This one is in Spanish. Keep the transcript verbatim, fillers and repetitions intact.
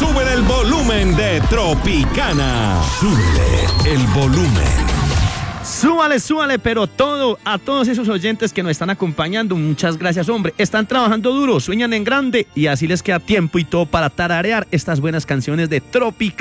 Súbele el volumen de Tropicana. Súbele el volumen. Súbale, súbale, pero todo, a todos esos oyentes que nos están acompañando, muchas gracias, hombre. Están trabajando duro, sueñan en grande y así les queda tiempo y todo para tararear estas buenas canciones de Tropicana.